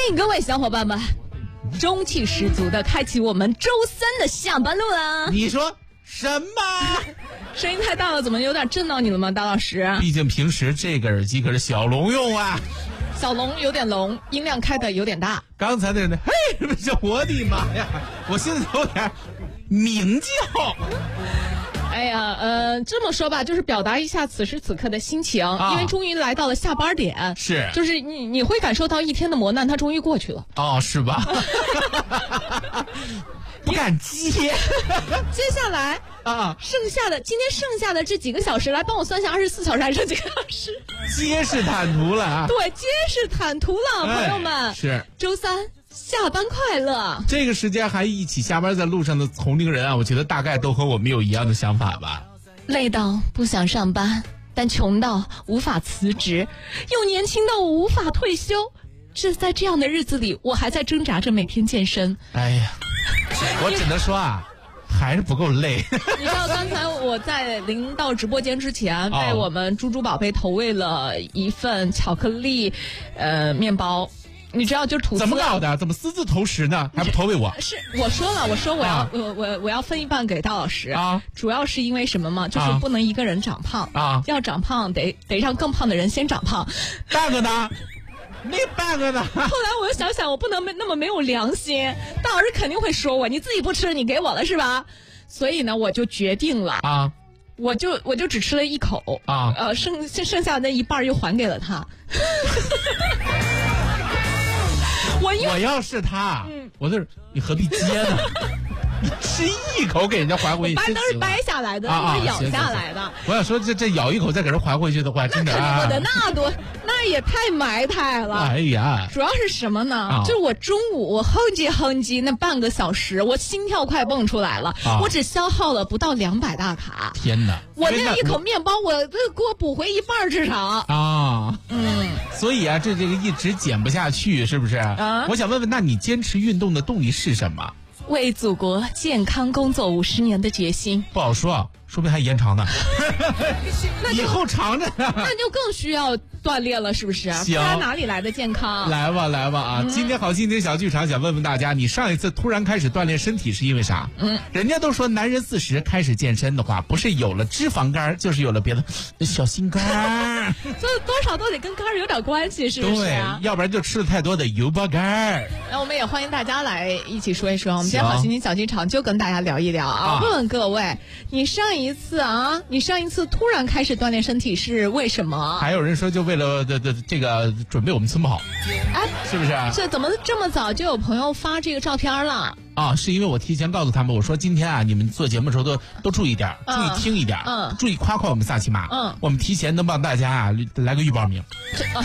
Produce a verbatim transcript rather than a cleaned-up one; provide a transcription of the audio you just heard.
迎各位小伙伴们，中气十足的开启我们周三的下班路啦！ 你说什么？ 声音太大了，怎么有点震到你了吗，大老师？ 毕竟平时这个耳机可是小龙用啊， 小龙有点聋，音量开的有点大。 刚才那人，嘿，这我的妈呀！我现在有点鸣叫。 哎呀，呃，这么说吧，就是表达一下此时此刻的心情， 啊、 因为终于来到了下班点， 是， 就是你你会感受到一天的磨难，它终于过去了。 哦，是吧？不敢接。 接下来啊， 剩下的今天剩下的这几个小时，来帮我算一下，二十四小时还剩几个小时？ 皆是坦途了啊！ 对，皆是坦途了，朋友们。 哎、是周三。下班快乐！ 这个时间还一起下班在路上的同龄人啊，我觉得大概都和我们有一样的想法吧。 累到不想上班，但穷到无法辞职，又年轻到无法退休。这在这样的日子里，我还在挣扎着每天健身。 哎呀，我只能说啊，还是不够累。 你知道刚才我在临到直播间之前，被我们猪猪宝贝投喂了一份巧克力，呃，面包。你知道就吐司怎么搞的？怎么私自投食呢？还不投喂我？ 是我说了，我说我要、 啊、 我我我要分一半给大老师啊！ 主要是因为什么嘛？就是不能一个人长胖啊！ 要长胖得得让更胖的人先长胖。 半个呢？那半个呢？ 后来我又想想，我不能那么没有良心，大老师肯定会说我，你自己不吃，你给我了是吧？所以呢，我就决定了啊。 我就我就只吃了一口啊， 呃，剩剩下的那一半又还给了他。我, 我要是他， 嗯、 我就是你何必接呢？你吃一口给人家还回去， 掰都是掰下来的， 啊、 是咬下来的。 我想说，这这咬一口再给人还回去的话，真的啊，我的那多那也太埋汰了。 哎呀， 主要是什么呢？ 啊、 就是我中午我哼唧哼唧那半个小时，我心跳快蹦出来了， 啊、 我只消耗了不到两百大卡。 天哪！ 我那一口面包，我这给我补回一半至少啊。 嗯， 所以啊，这这个一直减不下去，是不是？ 啊， 我想问问，那你坚持运动的动力是什么？ 为祖国健康工作五十年的决心。 不好说，说不定还延长呢。以后长着呢。 那就更需要锻炼了，是不是？不然哪里来的健康？ 来吧，来吧啊！嗯、今天好心情小剧场想问问大家，你上一次突然开始锻炼身体是因为啥？ 嗯， 人家都说男人四十开始健身的话，不是有了脂肪肝，就是有了别的小心肝。 这多少都得跟肝有点关系，是不是、啊？ 对，要不然就吃了太多的油包肝。 那我们也欢迎大家来一起说一说。我们今天好心情小剧场就跟大家聊一聊啊，问问各位，你上一次啊，你上一次突然开始锻炼身体是为什么？ 还有人说就为了的的这个准备我们村跑， 哎， 是不是？ 这怎么这么早就有朋友发这个照片了？ 啊，是因为我提前告诉他们，我说今天啊，你们做节目的时候都都注意点， 嗯、 注意听一点， 嗯， 注意夸夸我们萨琪玛， 嗯， 我们提前能帮大家啊来个预报名。